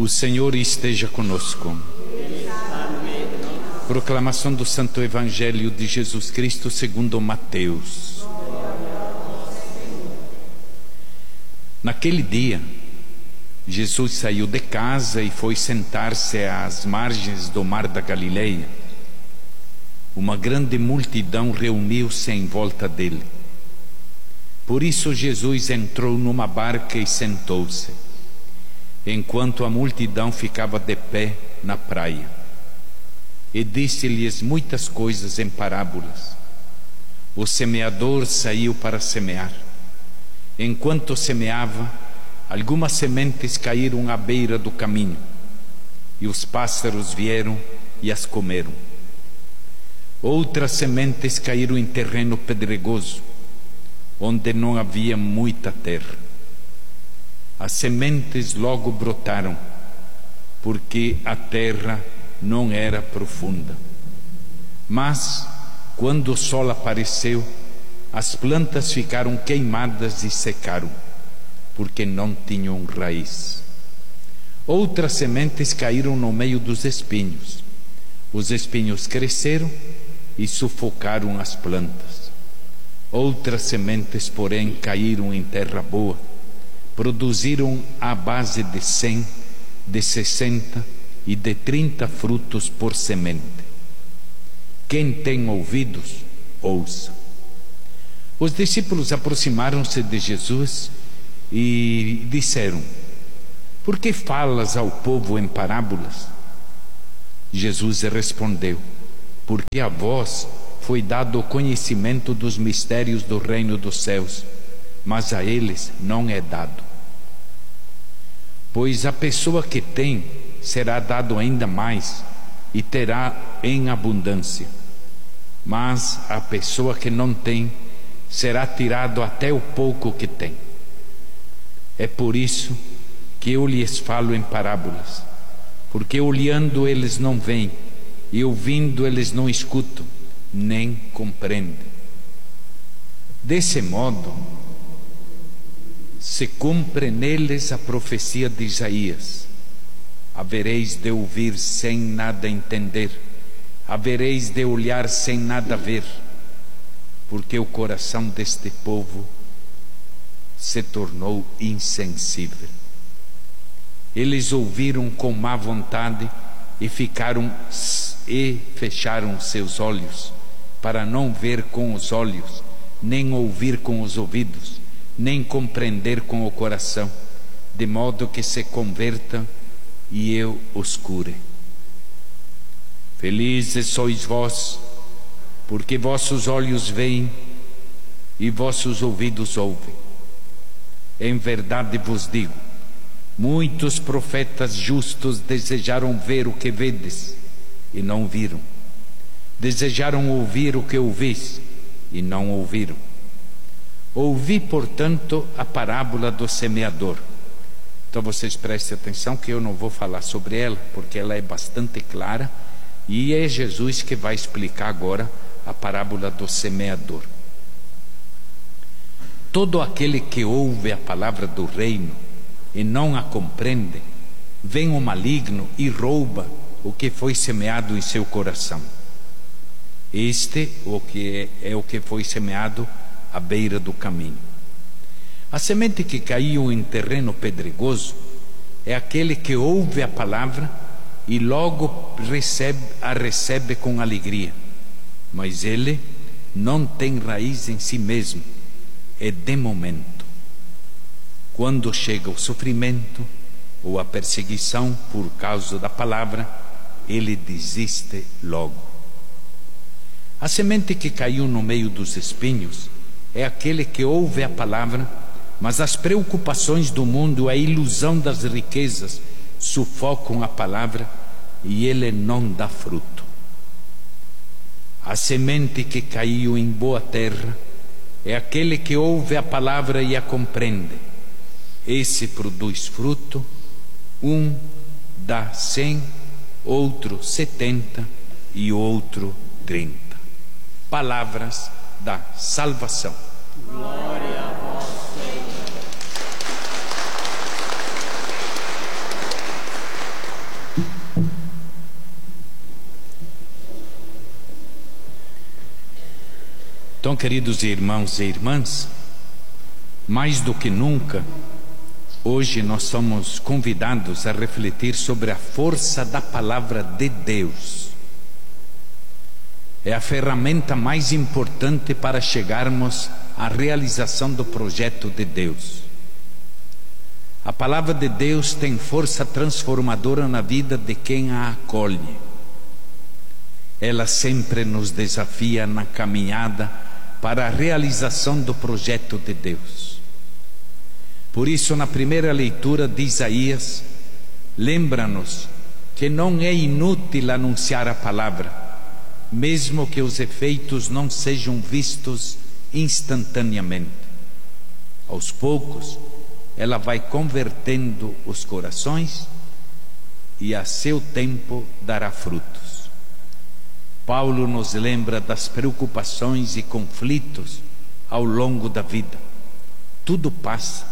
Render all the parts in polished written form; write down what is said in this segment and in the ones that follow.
O Senhor esteja conosco. Proclamação do Santo Evangelho de Jesus Cristo segundo Mateus. Naquele dia, Jesus saiu de casa e foi sentar-se às margens do mar da Galileia. Uma grande multidão reuniu-se em volta dele. Por isso Jesus entrou numa barca e sentou-se, enquanto a multidão ficava de pé na praia. E disse-lhes muitas coisas em parábolas. O semeador saiu para semear. Enquanto semeava, algumas sementes caíram à beira do caminho, e os pássaros vieram e as comeram. Outras sementes caíram em terreno pedregoso, onde não havia muita terra. As sementes logo brotaram, porque a terra não era profunda. Mas, quando o sol apareceu, as plantas ficaram queimadas e secaram, porque não tinham raiz. Outras sementes caíram no meio dos espinhos. Os espinhos cresceram e sufocaram as plantas. Outras sementes, porém, caíram em terra boa, produziram à base de 100, de 60 e de 30 frutos por semente. Quem tem ouvidos, ouça. Os discípulos aproximaram-se de Jesus e disseram: por que falas ao povo em parábolas? Jesus respondeu: porque a vós foi dado o conhecimento dos mistérios do reino dos céus, mas a eles não é dado. Pois a pessoa que tem será dado ainda mais e terá em abundância, mas a pessoa que não tem será tirado até o pouco que tem. É por isso que eu lhes falo em parábolas, porque olhando eles não veem, e ouvindo eles não escutam, nem compreendem. Desse modo, se cumpre neles a profecia de Isaías: havereis de ouvir sem nada entender, havereis de olhar sem nada ver, porque o coração deste povo se tornou insensível. Eles ouviram com má vontade e fecharam seus olhos, para não ver com os olhos, nem ouvir com os ouvidos, nem compreender com o coração, de modo que se convertam e eu os cure. Felizes sois vós, porque vossos olhos veem e vossos ouvidos ouvem. Em verdade vos digo, muitos profetas justos desejaram ver o que vedes e não viram, desejaram ouvir o que ouvis e não ouviram. Ouvi, portanto, a parábola do semeador. Então vocês prestem atenção que eu não vou falar sobre ela, porque ela é bastante clara, e é Jesus que vai explicar agora a parábola do semeador. Todo aquele que ouve a palavra do reino e não a compreende, vem o maligno e rouba o que foi semeado em seu coração. Este é o que foi semeado à beira do caminho. A semente que caiu em terreno pedregoso é aquele que ouve a palavra e logo a recebe com alegria, mas ele não tem raiz em si mesmo, é de momento. Quando chega o sofrimento ou a perseguição por causa da palavra, ele desiste logo. A semente que caiu no meio dos espinhos é aquele que ouve a palavra, mas as preocupações do mundo, a ilusão das riquezas sufocam a palavra e ele não dá fruto. A semente que caiu em boa terra é aquele que ouve a palavra e a compreende. Esse produz fruto, um dá 100, outro 70 e outro 30. Palavras da salvação. Glória a vós, Senhor. Então, queridos irmãos e irmãs, mais do que nunca, hoje nós somos convidados a refletir sobre a força da palavra de Deus. É a ferramenta mais importante para chegarmos à realização do projeto de Deus. A palavra de Deus tem força transformadora na vida de quem a acolhe. Ela sempre nos desafia na caminhada para a realização do projeto de Deus. Por isso, na primeira leitura de Isaías, lembra-nos que não é inútil anunciar a palavra, mesmo que os efeitos não sejam vistos instantaneamente. Aos poucos, ela vai convertendo os corações e a seu tempo dará frutos. Paulo nos lembra das preocupações e conflitos ao longo da vida. Tudo passa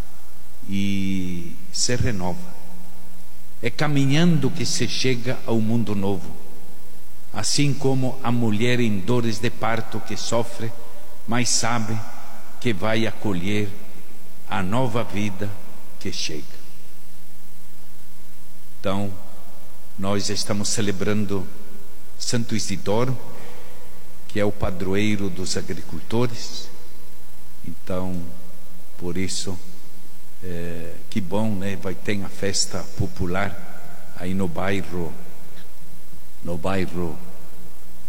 e se renova. É caminhando que se chega ao mundo novo. Assim como a mulher em dores de parto que sofre, mas sabe que vai acolher a nova vida que chega. Então, nós estamos celebrando Santo Isidoro, que é o padroeiro dos agricultores. Então, por isso, que bom, né? Vai ter a festa popular aí no bairro